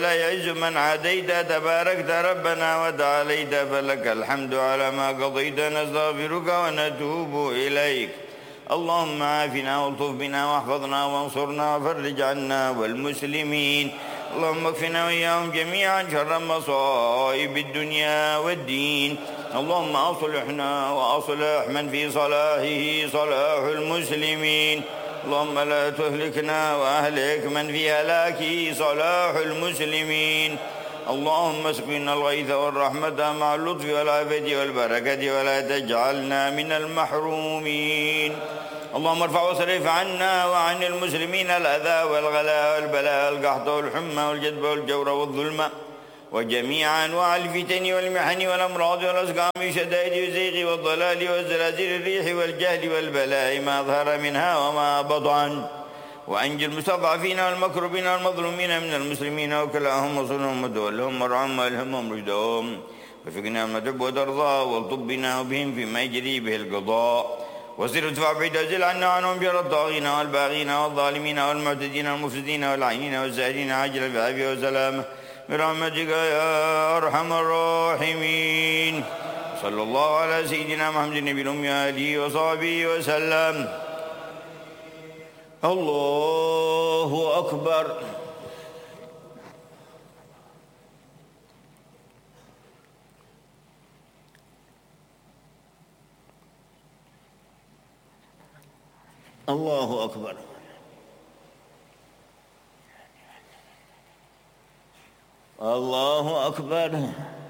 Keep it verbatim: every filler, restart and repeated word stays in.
لا يعز من عاديت تباركت ربنا وتعاليت فلك الحمد على ما قضيت نستغفرك ونتوب إليك اللهم عافنا والطف بنا واحفظنا وانصرنا وفرج عنا والمسلمين اللهم اكفنا وإياهم جميعا شر مصائب الدنيا والدين اللهم أصلحنا وأصلح من في صلاحه صلاح المسلمين اللهم لا تهلكنا وأهلك من في هلاكه صلاح المسلمين اللهم اسقنا الغيث والرحمة مع اللطف والعافية والبركة ولا تجعلنا من المحرومين اللهم ارفع واصرف عنا وعن المسلمين الأذى والغلاء والبلاء والقحط والحمى والجدب والجور والظلم وجميع أنواع الفتن والمحن والأمراض والأسقام والشدائد والزيغ والضلال والزلازل الريح والجهل والبلاء ما ظهر منها وما بطن وأنجي المستضعفين والمكروبين والمظلومين من المسلمين وكلاهم وصلهم وتولهم وارعهم والهمهم رشدهم وفقنا ما تحب وترضى والطب بنا وبهم فيما يجري به القضاء وسر ادفع بعيد أزل عنا عنهم شر الطاغين والباغين والظالمين والمعتدين والمفسدين والعينين والزائرين عاجلا بعافية وسلامة برحمتك يا أرحم الراحمين صلى الله على سيدنا محمد النبي الأمي وآله وصحبه وسلم الله أكبر الله أكبر الله أكبر